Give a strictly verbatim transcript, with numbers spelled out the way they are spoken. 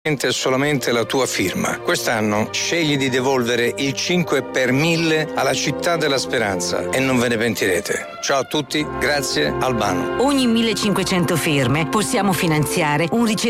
solamente la tua firma. Quest'anno scegli di devolvere il cinque per mille alla Città della Speranza e non ve ne pentirete. Ciao a tutti, grazie Albano. Ogni millecinquecento firme possiamo finanziare un ricercatore